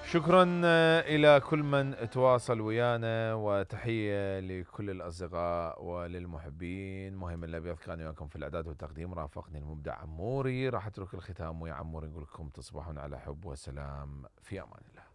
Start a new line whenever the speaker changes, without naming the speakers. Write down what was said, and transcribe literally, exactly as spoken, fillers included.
شكرا إلى كل من تواصل ويانا، وتحية لكل الأصدقاء وللمحبين. مهم الأبيض كان وياكم في الإعداد والتقديم، رافقني المبدع عموري. راح أترك الختام ويا عموري نقول لكم تصبحون على حب وسلام، في أمان الله.